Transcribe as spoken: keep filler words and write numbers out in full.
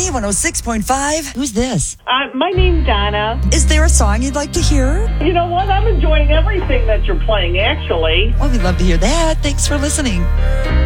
B one oh six point five. Who's this? Uh, my name's Donna. Is there a song you'd like to hear? You know what? I'm enjoying everything that you're playing, actually. Well, we'd love to hear that. Thanks for listening.